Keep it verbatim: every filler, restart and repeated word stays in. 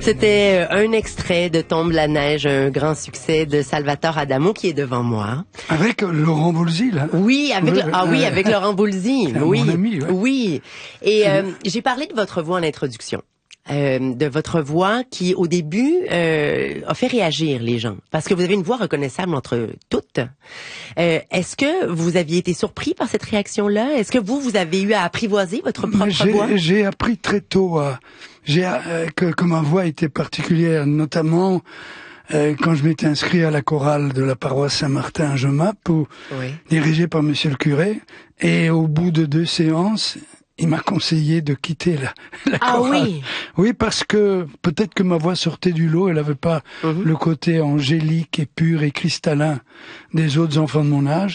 C'était un extrait de Tombe la neige, un grand succès de Salvatore Adamo qui est devant moi. Avec Laurent Voulzy, là. Oui, avec oui, le, ah oui, avec Laurent Voulzy. Oui, mon ami, ouais. oui. Et euh, j'ai parlé de votre voix en introduction. Euh, de votre voix qui, au début, euh, a fait réagir les gens. Parce que vous avez une voix reconnaissable entre toutes. Euh, est-ce que vous aviez été surpris par cette réaction-là? Est-ce que vous, vous avez eu à apprivoiser votre propre j'ai, voix? J'ai appris très tôt à, j'ai, euh, que, que ma voix était particulière, notamment euh, quand je m'étais inscrit à la chorale de la paroisse Saint-Martin à Jemappes, où, oui. dirigée par monsieur le curé. Et au bout de deux séances, il m'a conseillé de quitter la, la ah chorale. oui. Oui, parce que peut-être que ma voix sortait du lot, elle n'avait pas mm-hmm. le côté angélique et pur et cristallin des autres enfants de mon âge.